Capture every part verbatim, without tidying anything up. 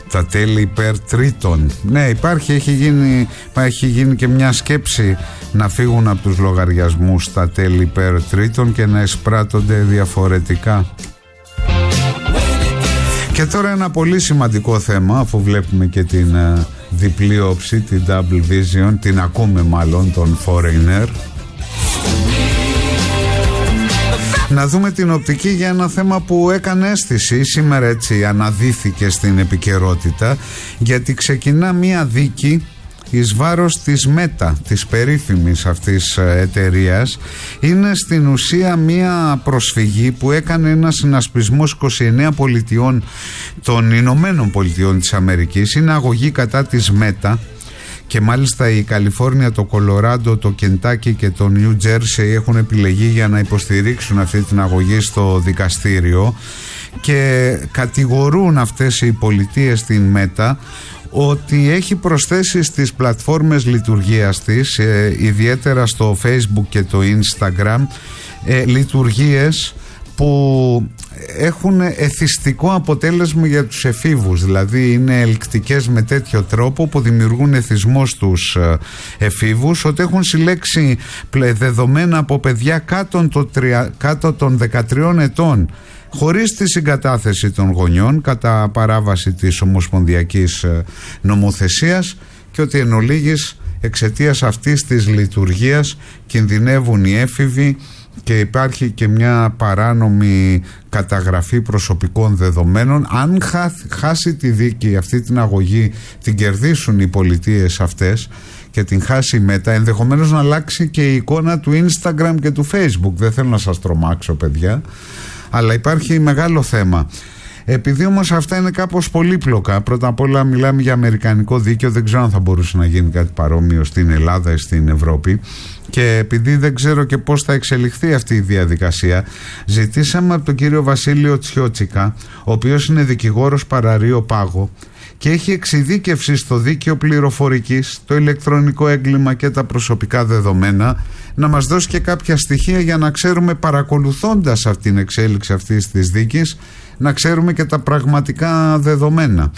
τα τέλη υπέρ τρίτων. Ναι, υπάρχει, έχει γίνει, έχει γίνει και μια σκέψη να φύγουν από τους λογαριασμούς τα τέλη υπέρ τρίτων και να εισπράττονται διαφορετικά. Και τώρα ένα πολύ σημαντικό θέμα, αφού βλέπουμε και την uh, διπλή όψη, την double vision, την ακούμε μάλλον, τον Foreigner. Να δούμε την οπτική για ένα θέμα που έκανε αίσθηση, σήμερα έτσι αναδύθηκε στην επικαιρότητα, γιατί ξεκινά μία δίκη εις βάρος της Meta, της περίφημης αυτής εταιρείας. Είναι στην ουσία μία προσφυγή που έκανε ένα συνασπισμός είκοσι εννέα πολιτιών των Ηνωμένων Πολιτειών της Αμερικής. Είναι αγωγή κατά της Meta. Και μάλιστα η Καλιφόρνια, το Κολοράντο, το Κεντάκι και το Νιου Τζέρσεϊ έχουν επιλεγεί για να υποστηρίξουν αυτή την αγωγή στο δικαστήριο και κατηγορούν αυτές οι πολιτείες την Μέτα ότι έχει προσθέσει στις πλατφόρμες λειτουργίας της, ε, ιδιαίτερα στο Facebook και το Instagram, ε, λειτουργίες που έχουν εθιστικό αποτέλεσμα για τους εφήβους, δηλαδή είναι ελκτικές με τέτοιο τρόπο που δημιουργούν εθισμό στους εφήβους, ότι έχουν συλλέξει δεδομένα από παιδιά κάτω, το τρια, κάτω των δεκατριών ετών χωρίς τη συγκατάθεση των γονιών κατά παράβαση της ομοσπονδιακής νομοθεσίας και ότι εν ολίγης εξαιτίας αυτής της λειτουργίας κινδυνεύουν οι έφηβοι και υπάρχει και μια παράνομη καταγραφή προσωπικών δεδομένων. Αν χάσει τη δίκη, αυτή την αγωγή την κερδίσουν οι πολιτείες αυτές και την χάσει η Μέτα, ενδεχομένως να αλλάξει και η εικόνα του Instagram και του Facebook. Δεν θέλω να σας τρομάξω, παιδιά, αλλά υπάρχει μεγάλο θέμα. Επειδή όμως αυτά είναι κάπως πολύπλοκα, πρώτα απ' όλα μιλάμε για αμερικανικό δίκαιο, δεν ξέρω αν θα μπορούσε να γίνει κάτι παρόμοιο στην Ελλάδα ή στην Ευρώπη, και επειδή δεν ξέρω και πώς θα εξελιχθεί αυτή η διαδικασία, ζητήσαμε από τον κύριο Βασίλειο Τσιότσικα, ο οποίος είναι δικηγόρος παραρρείο Πάγο και έχει εξειδίκευση στο δίκαιο πληροφορικής, το ηλεκτρονικό έγκλημα και τα προσωπικά δεδομένα, να μας δώσει και κάποια στοιχεία για να ξέρουμε, παρακολουθώντας αυτή την εξέλιξη αυτής της δίκης, να ξέρουμε και τα πραγματικά δεδομένα.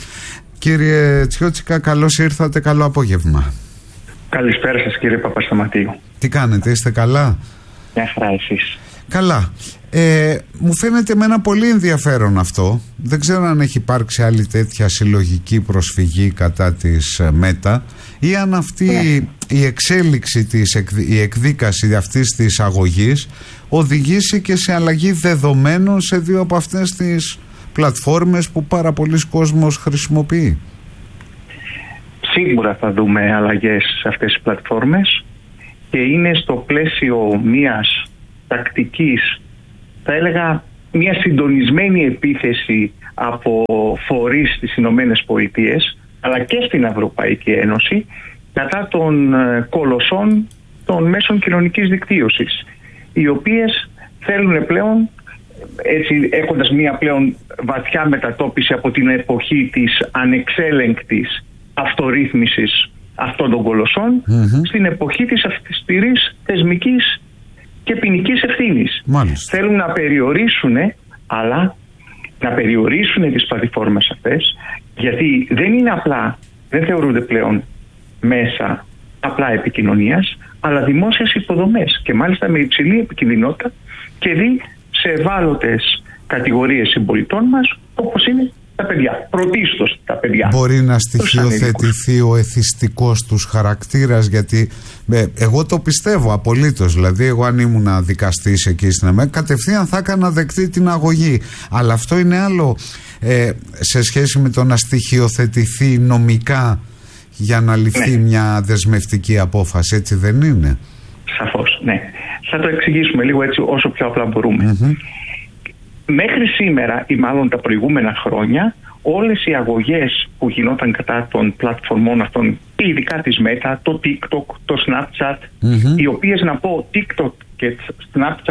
Κύριε Τσιότσικα, καλώς ήρθατε, καλό απόγευμα. Καλησπέρα σας, κύριε Παπασταματίου. Τι κάνετε, είστε καλά? Μια χαρά, εσείς? Καλά. Ε, μου φαίνεται εμένα πολύ ενδιαφέρον αυτό. Δεν ξέρω αν έχει υπάρξει άλλη τέτοια συλλογική προσφυγή κατά της Μέτα ή αν αυτή yeah. η εξέλιξη, της, η εκδίκαση αυτής της αγωγής οδηγήσει και σε αλλαγή δεδομένων σε δύο από αυτές τις πλατφόρμες που πάρα πολλοί κόσμος χρησιμοποιεί. Σίγουρα θα δούμε αλλαγές σε αυτές τις πλατφόρμες και είναι στο πλαίσιο μιας τακτικής, θα έλεγα μια συντονισμένη επίθεση από φορείς στις Ηνωμένες Πολιτείες αλλά και στην Ευρωπαϊκή Ένωση κατά των κολοσσών των μέσων κοινωνικής δικτύωσης, οι οποίες θέλουν πλέον, έτσι έχοντας μια πλέον βαθιά μετατόπιση από την εποχή της ανεξέλεγκτης αυτορύθμισης αυτών των κολοσσών, mm-hmm. στην εποχή της αυστηρής θεσμικής και ποινικής ευθύνης. Μάλιστα. Θέλουν να περιορίσουν, αλλά να περιορίσουν τις πλατφόρμες αυτές, γιατί δεν είναι απλά, δεν θεωρούνται πλέον μέσα απλά επικοινωνίας, αλλά δημόσιες υποδομές και μάλιστα με υψηλή επικινδυνότητα και δει σε ευάλωτες κατηγορίες συμπολιτών μας, όπως είναι τα παιδιά, πρωτίστως τα παιδιά. Μπορεί να στοιχειοθετηθεί ο εθιστικός τους χαρακτήρας, γιατί ε, εγώ το πιστεύω απολύτως. Δηλαδή, εγώ αν ήμουν δικαστής εκεί στην ΕΜΕ, κατευθείαν θα έκανα δεκτή την αγωγή. Αλλά αυτό είναι άλλο ε, σε σχέση με το να στοιχειοθετηθεί νομικά για να ληφθεί ναι. μια δεσμευτική απόφαση, έτσι δεν είναι? Σαφώς, ναι. Θα το εξηγήσουμε λίγο έτσι όσο πιο απλά μπορούμε. Mm-hmm. Μέχρι σήμερα ή μάλλον τα προηγούμενα χρόνια, όλες οι αγωγές που γινόταν κατά των πλατφορμών αυτών, ειδικά της Meta, το TikTok, το Snapchat, mm-hmm. οι οποίες, να πω, TikTok και Snapchat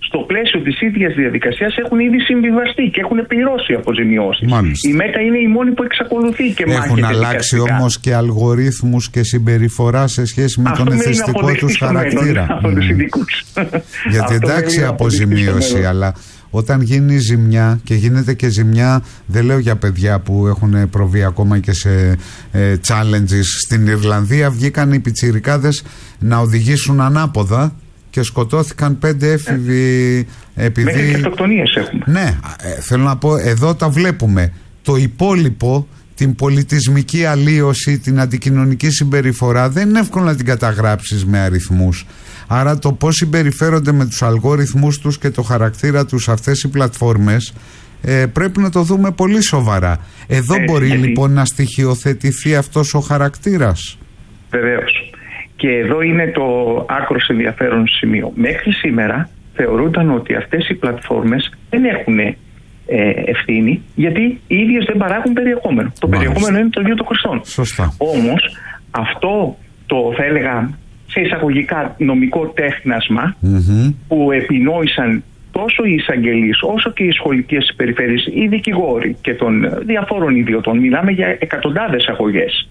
στο πλαίσιο της ίδιας διαδικασίας έχουν ήδη συμβιβαστεί και έχουν πληρώσει αποζημιώσεις. Η Μέτα είναι η μόνη που εξακολουθεί και μάχεται. Έχουν αλλάξει όμως και αλγορίθμους και συμπεριφορά σε σχέση με αυτό τον εθιστικό τους χαρακτήρα. Από mm. τους ειδικούς. Γιατί εντάξει αποζημίωση, αλλά όταν γίνει ζημιά, και γίνεται και ζημιά, δεν λέω για παιδιά που έχουν προβεί ακόμα και σε ε, challenges. Στην Ιρλανδία βγήκαν οι πιτσιρικάδες να οδηγήσουν ανάποδα και σκοτώθηκαν πέντε έφηβοι επειδή... Μέχρι και αυτοκτονίες έχουμε. Ναι, ε, θέλω να πω, εδώ τα βλέπουμε. Το υπόλοιπο, την πολιτισμική αλλίωση, την αντικοινωνική συμπεριφορά, δεν είναι εύκολο να την καταγράψεις με αριθμούς. Άρα το πώς συμπεριφέρονται με τους αλγόριθμούς τους και το χαρακτήρα τους αυτές οι πλατφόρμες ε, πρέπει να το δούμε πολύ σοβαρά. Εδώ ε, μπορεί γιατί... λοιπόν να στοιχειοθετηθεί αυτός ο χαρακτήρας. Βεβαίως. Και εδώ είναι το άκρος ενδιαφέρον σημείο. Μέχρι σήμερα θεωρούνταν ότι αυτές οι πλατφόρμες δεν έχουν ε, ευθύνη, γιατί οι ίδιες δεν παράγουν περιεχόμενο. Το Μάλιστα. περιεχόμενο είναι το ίδιο των χρηστών. Σωστά. Όμως αυτό το, θα έλεγα, σε εισαγωγικά νομικό τέχνασμα mm-hmm. που επινόησαν τόσο οι εισαγγελείς όσο και οι σχολικές περιφέρειες, οι δικηγόροι και των διαφόρων ιδιωτών, μιλάμε για εκατοντάδες αγωγές,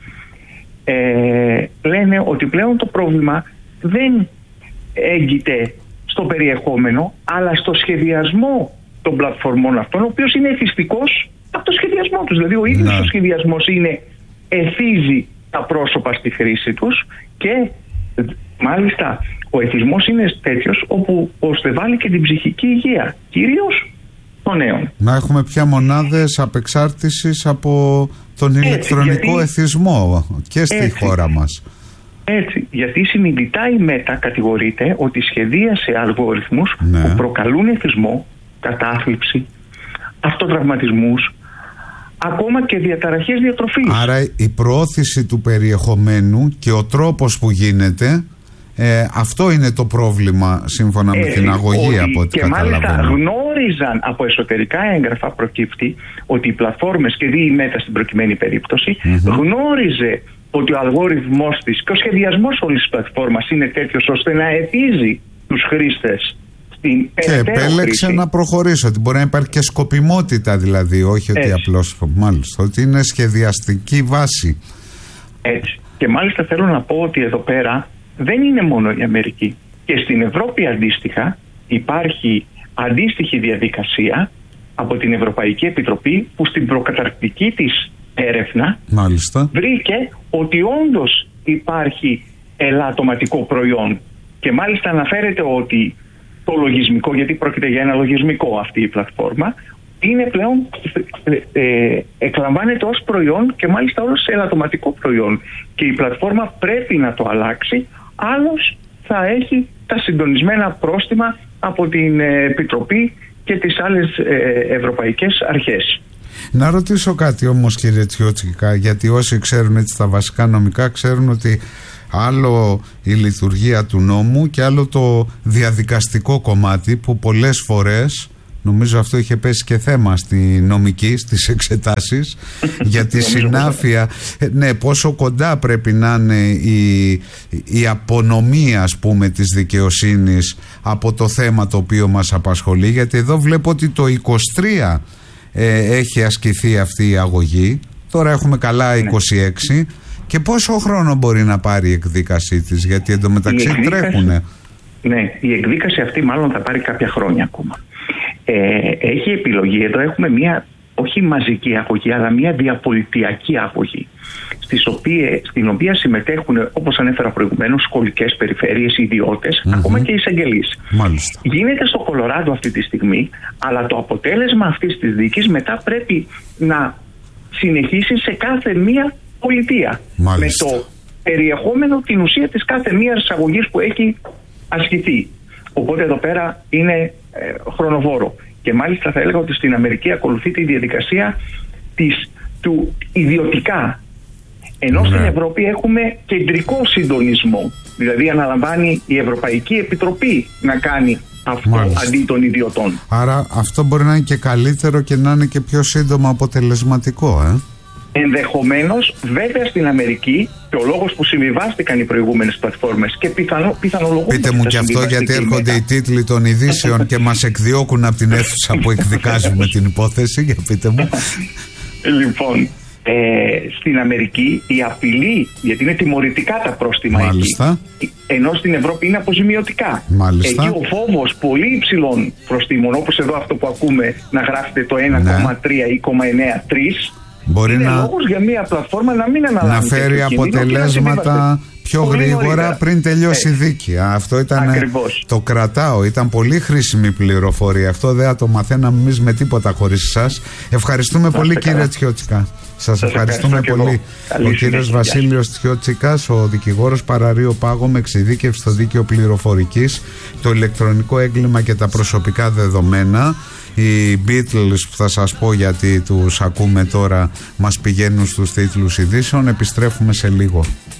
ε, λένε ότι πλέον το πρόβλημα δεν έγκυται στο περιεχόμενο αλλά στο σχεδιασμό των πλατφορμών αυτών, ο οποίος είναι εθιστικός από το σχεδιασμό τους. Δηλαδή ο ίδιος ο σχεδιασμός είναι, εθίζει τα πρόσωπα στη χρήση τους και μάλιστα ο εθισμός είναι τέτοιος όπου προσβάλλει και την ψυχική υγεία, κυρίως των νέων. Να έχουμε πια μονάδες απεξάρτησης από τον έτσι, ηλεκτρονικό γιατί, εθισμό και στη έτσι, χώρα μας. Έτσι, γιατί συνειδητά η Μέτα κατηγορείται ότι σχεδίασε αλγοριθμούς ναι. που προκαλούν εθισμό, κατάθλιψη, αυτοτραυματισμούς, ακόμα και διαταραχές διατροφής. Άρα η προώθηση του περιεχομένου και ο τρόπος που γίνεται, ε, αυτό είναι το πρόβλημα σύμφωνα ε, με την αγωγή ότι, από ό,τι και καταλαβαίνω. Και μάλιστα γνώριζαν από εσωτερικά έγγραφα, προκύπτει ότι οι πλατφόρμες και δει η Μέτα στην προκειμένη περίπτωση mm-hmm. γνώριζε ότι ο αλγόριθμός της και ο σχεδιασμός όλης της πλατφόρμας είναι τέτοιος ώστε να εθίζει τους χρήστες. Και επέλεξε χρήση. να προχωρήσει, ότι μπορεί να υπάρχει και σκοπιμότητα, δηλαδή, όχι Έτσι. ότι απλώς, μάλιστα, ότι είναι σχεδιαστική βάση. Έτσι. Και μάλιστα θέλω να πω ότι εδώ πέρα δεν είναι μόνο η Αμερική. Και στην Ευρώπη αντίστοιχα υπάρχει αντίστοιχη διαδικασία από την Ευρωπαϊκή Επιτροπή, που στην προκαταρκτική της έρευνα μάλιστα. βρήκε ότι όντως υπάρχει ελαττωματικό προϊόν. Και μάλιστα αναφέρεται ότι το λογισμικό, γιατί πρόκειται για ένα λογισμικό αυτή η πλατφόρμα, είναι πλέον ε, ε, εκλαμβάνεται ως προϊόν και μάλιστα ως ελαττωματικό προϊόν. Και η πλατφόρμα πρέπει να το αλλάξει, άλλως θα έχει τα συντονισμένα πρόστιμα από την ε, Επιτροπή και τις άλλες ε, ευρωπαϊκές αρχές. Να ρωτήσω κάτι όμως, κύριε Τσιότσικα, γιατί όσοι ξέρουν έτσι τα βασικά νομικά ξέρουν ότι άλλο η λειτουργία του νόμου και άλλο το διαδικαστικό κομμάτι, που πολλές φορές, νομίζω αυτό είχε πέσει και θέμα στη νομική, στις εξετάσεις, για τη συνάφεια, ναι, πόσο κοντά πρέπει να είναι η, η απονομία, ας πούμε, της δικαιοσύνης από το θέμα το οποίο μας απασχολεί, γιατί εδώ βλέπω ότι το είκοσι τρία ε, έχει ασκηθεί αυτή η αγωγή, τώρα έχουμε καλά είκοσι έξι. Και πόσο χρόνο μπορεί να πάρει η εκδίκασή της, γιατί εντωμεταξύ τρέχουνε. Ναι, η εκδίκαση αυτή μάλλον θα πάρει κάποια χρόνια ακόμα. Ε, έχει επιλογή, εδώ έχουμε μια όχι μαζική αγωγή, αλλά μια διαπολιτιακή αγωγή, στις οποίες, στην οποία συμμετέχουν, όπως ανέφερα προηγουμένως, σχολικές περιφέρειες, ιδιώτες, mm-hmm. ακόμα και εισαγγελείς. Μάλιστα. Γίνεται στο Κολοράντο αυτή τη στιγμή, αλλά το αποτέλεσμα αυτής της δίκης μετά πρέπει να συνεχίσει σε κάθε μία πολιτεία. Μάλιστα. Με το περιεχόμενο, την ουσία της κάθε μίας αγωγής που έχει ασκηθεί. Οπότε εδώ πέρα είναι ε, χρονοβόρο. Και μάλιστα θα έλεγα ότι στην Αμερική ακολουθεί η διαδικασία της, του ιδιωτικά. Ενώ ναι. στην Ευρώπη έχουμε κεντρικό συντονισμό. Δηλαδή αναλαμβάνει η Ευρωπαϊκή Επιτροπή να κάνει αυτό Μάλιστα. αντί των ιδιωτών. Άρα αυτό μπορεί να είναι και καλύτερο και να είναι και πιο σύντομα αποτελεσματικό, ε? Ενδεχομένως, βέβαια στην Αμερική, και ο λόγος που συμβιβάστηκαν οι προηγούμενες πλατφόρμες και πιθανο, πιθανολογούνται. Πείτε μου και αυτό, γιατί έρχονται οι τίτλοι των ειδήσεων και μας εκδιώκουν από την αίθουσα που εκδικάζουμε την υπόθεση. Για πείτε μου. Λοιπόν, ε, στην Αμερική η απειλή, γιατί είναι τιμωρητικά τα πρόστιμα. Μάλιστα. Εκεί, ενώ στην Ευρώπη είναι αποζημιωτικά. Μάλιστα. Εκεί ο φόβος πολύ υψηλών προστίμων, όπως εδώ αυτό που ακούμε να γράφεται το ένα κόμμα τρία ή ένα κόμμα εννιά τρία, μπορεί είναι να... λόγος για μια πλατφόρμα να μην αναλάβει, να φέρει αποτελέσματα πιο γρήγορα νωρίτερα. Πριν τελειώσει η δίκη. Αυτό ήταν. Ακριβώς. Το κρατάω. Ήταν πολύ χρήσιμη πληροφορία. Αυτό δεν θα το μαθαίναμε εμείς με τίποτα χωρίς εσάς. Ευχαριστούμε να πολύ, κύριε Τσιότσικα. Σας ευχαριστούμε πολύ. Ο κύριος Βασίλειος Τσιότσικας, ο δικηγόρος Παραρείο Πάγο με εξειδίκευση στο δίκαιο πληροφορικής, το ηλεκτρονικό έγκλημα και τα προσωπικά δεδομένα. Οι Beatles, που θα σας πω γιατί τους ακούμε τώρα, μας πηγαίνουν στους τίτλους ειδήσεων. Επιστρέφουμε σε λίγο.